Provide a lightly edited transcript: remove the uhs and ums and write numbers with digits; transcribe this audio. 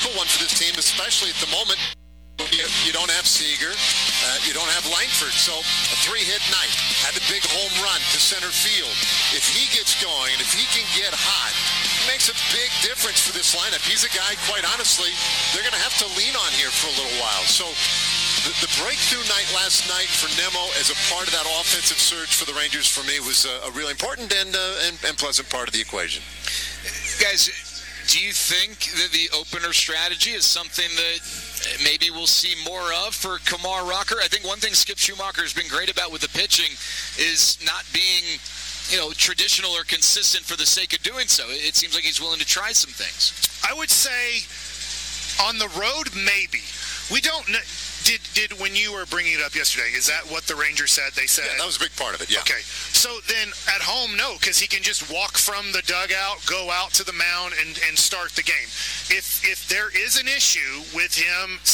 crucial one for this team, especially at the moment. You don't have Seager. You don't have Langford. So a 3-hit night. Had a big home run to center field. If he gets going, and if he can get hot, it makes a big difference for this lineup. He's a guy, quite honestly, they're going to have to lean on here for a little while. So the breakthrough night last night for Nimmo as a part of that offensive surge for the Rangers, for me, was a really important and pleasant part of the equation. Guys, do you think that the opener strategy is something that maybe we'll see more of for Kumar Rocker? I think one thing Skip Schumacher has been great about with the pitching is not being, traditional or consistent for the sake of doing so. It seems like he's willing to try some things. I would say on the road, maybe. We don't know. Did when you were bringing it up yesterday, is that what the Rangers said? They said? Yeah, that was a big part of it, yeah. Okay. So then at home, no, because he can just walk from the dugout, go out to the mound, and start the game. If there is an issue with him